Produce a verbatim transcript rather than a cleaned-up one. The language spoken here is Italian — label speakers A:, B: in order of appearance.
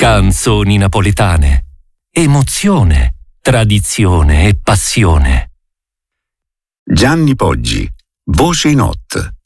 A: Canzoni napoletane. Emozione, tradizione e passione.
B: Gianni Poggi, voce in hot.